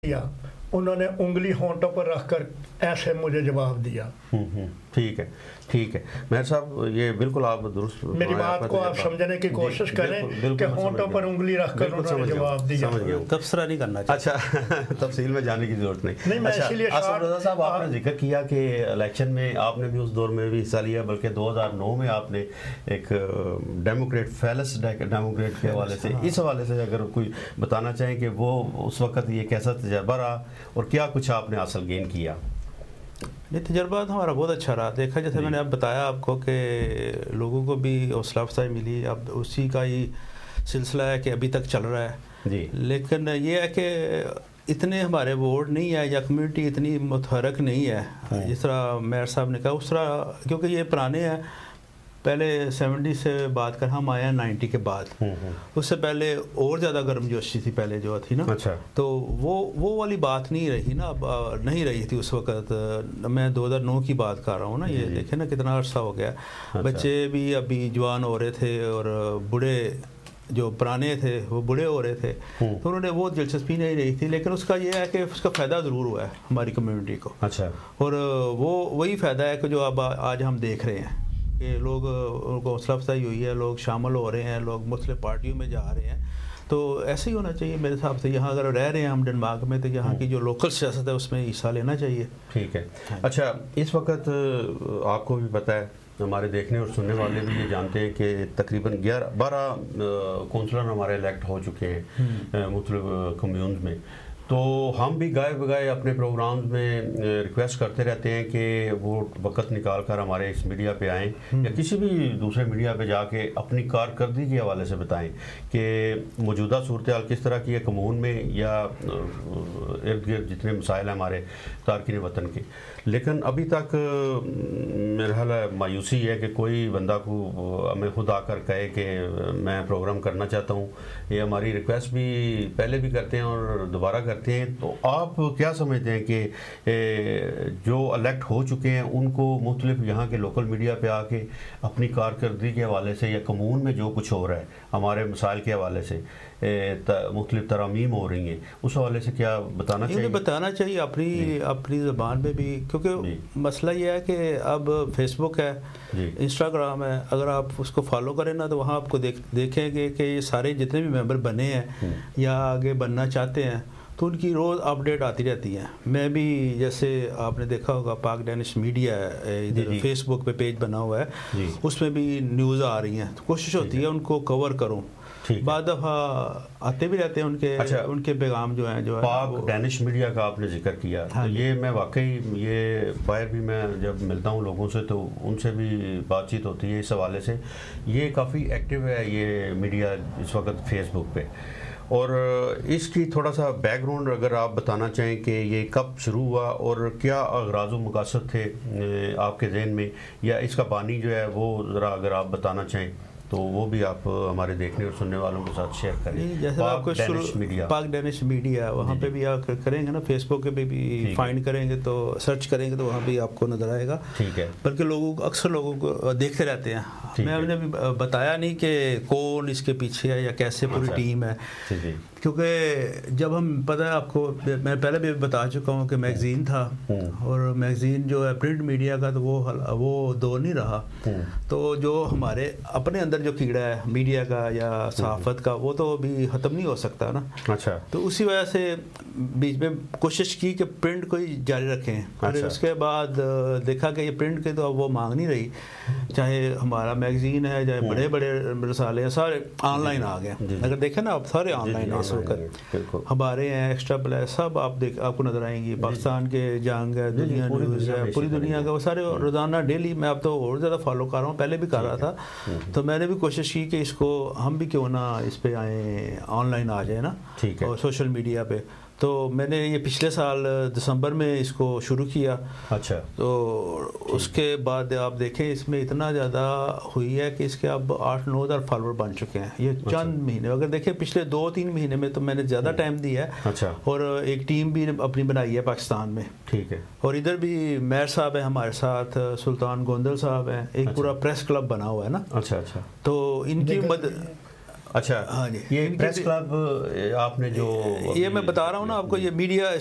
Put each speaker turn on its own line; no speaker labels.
دیا, انہوں نے انگلی ہونٹوں پر رکھ کر ایسے مجھے جواب دیا.
ٹھیک ہے ٹھیک ہے مہر صاحب, یہ بالکل آپ درست
میری بات کو آپ سمجھنے کی کوشش کریں کہ ہونٹوں پر انگلی رکھ کر انہوں نے جواب دیا.
تبصرہ نہیں کرنا چاہیے.
اچھا تفصیل میں جانے کی ضرورت نہیں.
میں اسی لیے
اسد رضا صاحب, آپ نے ذکر کیا کہ الیکشن میں آپ نے بھی اس دور میں بھی حصہ لیا, بلکہ 2009 میں آپ نے ایک ڈیموکریٹ فیلس ڈیموکریٹ کے حوالے سے, اس حوالے سے اگر کوئی بتانا چاہیں کہ وہ اس وقت یہ کیسا تجربہ رہا اور کیا کچھ آپ نے حاصل گین کیا؟
یہ تجربہ تو ہمارا بہت اچھا رہا. دیکھا جیسے میں نے اب بتایا آپ کو کہ لوگوں کو بھی حوصلہ افزائی ملی, اب اسی کا ہی سلسلہ ہے کہ ابھی تک چل رہا ہے
جی.
لیکن یہ ہے کہ اتنے ہمارے ووٹ نہیں ہے یا کمیونٹی اتنی متحرک نہیں ہے جس طرح میر صاحب نے کہا اس طرح, کیونکہ یہ پرانے ہیں, پہلے 70 سے بات کر, ہم آئے ہیں 90 کے بعد. اس سے پہلے اور زیادہ گرم جوشی تھی پہلے جو تھی نا.
اچھا.
تو وہ والی بات نہیں رہی نا, اب نہیں رہی تھی اس وقت. میں 2009 کی بات کر رہا ہوں نا. یہ دیکھیں نا کتنا عرصہ ہو گیا. بچے بھی ابھی جوان ہو رہے تھے اور بوڑھے جو پرانے تھے وہ بوڑھے ہو رہے تھے, تو انہوں نے وہ دلچسپی نہیں رہی تھی. لیکن اس کا یہ ہے کہ اس کا فائدہ ضرور ہوا ہے ہماری کمیونٹی کو.
اچھا. اور
وہی فائدہ ہے کہ جو اب آج ہم دیکھ رہے ہیں کہ لوگ ان کو حوصلہ افزائی ہوئی ہے, لوگ شامل ہو رہے ہیں, لوگ مختلف پارٹیوں میں جا رہے ہیں. تو ایسے ہی ہونا چاہیے میرے حساب سے. یہاں اگر رہ رہے ہیں ہم ڈنمارک میں, تو یہاں کی جو لوکل سیاست ہے اس میں حصہ لینا چاہیے.
ٹھیک ہے. اچھا, اس وقت آپ کو بھی پتہ ہے, ہمارے دیکھنے اور سننے والے بھی یہ جانتے ہیں کہ تقریباً 12 کونسلر ہمارے الیکٹ ہو چکے ہیں مختلف کمیونز میں. تو ہم بھی گائے بگائے اپنے پروگرامز میں ریکویسٹ کرتے رہتے ہیں کہ وہ وقت نکال کر ہمارے اس میڈیا پہ آئیں یا کسی بھی دوسرے میڈیا پہ جا کے اپنی کارکردگی کے حوالے سے بتائیں کہ موجودہ صورتحال کس طرح کی ہے کمون میں یا ارد گرد جتنے مسائل ہیں ہمارے تارکین وطن کے. لیکن ابھی تک میرا حال مایوسی ہے کہ کوئی بندہ کو ہمیں خود آ کر کہے کہ میں پروگرام کرنا چاہتا ہوں. یہ ہماری ریکویسٹ بھی پہلے بھی کرتے ہیں اور دوبارہ کرتے ہیں. تو آپ کیا سمجھتے ہیں کہ جو الیکٹ ہو چکے ہیں ان کو مختلف یہاں کے لوکل میڈیا پہ آ کے اپنی کارکردگی کے حوالے سے یا کمون میں جو کچھ ہو رہا ہے ہمارے مسائل کے حوالے سے مختلف ترامیم ہو رہی ہیں, اس حوالے سے کیا بتانا چاہیے؟
بتانا چاہیے اپنی زبان میں بھی, کیونکہ مسئلہ یہ ہے کہ اب فیس بک ہے, انسٹاگرام ہے, اگر آپ اس کو فالو کریں نا تو وہاں آپ کو دیکھیں گے کہ یہ سارے جتنے بھی ممبر بنے ہیں یا آگے بننا چاہتے ہیں تو ان کی روز اپڈیٹ آتی رہتی ہیں. میں بھی جیسے آپ نے دیکھا ہوگا پاک ڈینش میڈیا ہے, فیس بک پہ پیج بنا ہوا ہے, اس میں بھی نیوز آ رہی ہیں. تو کوشش ہوتی ہے ان کو کور کروں. بعد دفعہ آتے بھی رہتے ہیں ان کے پیغام جو ہیں.
پاک ڈینش میڈیا کا آپ نے ذکر کیا, یہ میں واقعی یہ باہر بھی میں جب ملتا ہوں لوگوں سے تو ان سے بھی بات چیت ہوتی ہے اس حوالے سے. یہ کافی ایکٹیو ہے یہ میڈیا اس وقت فیس بک پہ. اور اس کی تھوڑا سا بیک گراؤنڈ اگر آپ بتانا چاہیں کہ یہ کب شروع ہوا اور کیا اغراض و مقاصد تھے آپ کے ذہن میں, یا اس کا بانی جو ہے وہ ذرا اگر آپ بتانا چاہیں تو وہ بھی آپ ہمارے دیکھنے اور سننے والوں کے ساتھ شیئر کریں.
جیسے آپ کو پاک ڈینش میڈیا وہاں پہ بھی آپ کریں گے نا, فیس بک پہ بھی فائنڈ کریں گے تو سرچ کریں گے تو وہاں بھی آپ کو نظر آئے گا.
ٹھیک ہے.
بلکہ اکثر لوگوں کو دیکھتے رہتے ہیں. میں نے بھی بتایا نہیں کہ کون اس کے پیچھے ہے یا کیسے پوری ٹیم ہے, کیونکہ جب ہم پتہ ہے آپ کو, میں پہلے بھی بتا چکا ہوں کہ میگزین تھا اور میگزین جو ہے پرنٹ میڈیا کا تو وہ دور نہیں رہا. تو جو ہمارے اپنے اندر جو کیڑا ہے میڈیا کا یا صحافت کا وہ تو ابھی ختم نہیں ہو سکتا نا.
اچھا.
تو اسی وجہ سے بیچ میں کوشش کی کہ پرنٹ کو ہی جاری رکھیں. پھر اس کے بعد دیکھا کہ یہ پرنٹ کی تو اب وہ مانگ نہیں رہی, چاہے ہمارا میگزین ہے چاہے بڑے بڑے رسالے ہیں سارے آن لائن آ گئے. اگر دیکھیں نا اب سارے آن لائن اس وقت ہمارے ہیں, ایکسٹرا پلس سب آپ کو نظر آئیں گی. پاکستان کے جنگ ہے, دنیا نیوز ہے, پوری دنیا کا, وہ سارے روزانہ ڈیلی. میں اب تو اور زیادہ فالو کر رہا ہوں, پہلے بھی کر رہا تھا. تو میں نے بھی کوشش کی کہ اس کو ہم بھی کیوں نہ اس پہ آئیں, آن لائن آ جائیں نا, اور سوشل میڈیا پہ. تو میں نے یہ پچھلے سال دسمبر میں اس کو شروع کیا.
اچھا.
تو اس کے بعد آپ دیکھیں اس میں اتنا زیادہ ہوئی ہے کہ اس کے اب 8-9 ہزار فالوور بن چکے ہیں یہ چند مہینے. اگر دیکھیں پچھلے 2-3 مہینے میں تو میں نے زیادہ ٹائم دیا ہے.
اچھا.
اور ایک ٹیم بھی اپنی بنائی ہے پاکستان میں.
ٹھیک ہے.
اور ادھر بھی میر صاحب ہیں ہمارے ساتھ, سلطان گوندل صاحب ہیں, ایک پورا پریس کلب بنا ہوا ہے نا.
اچھا اچھا.
تو ان کی
اچھا
ہاں جی،
یہ پریس کلب آپ نے جو
یہ میں بتا رہا ہوں نا آپ کو، یہ میڈیا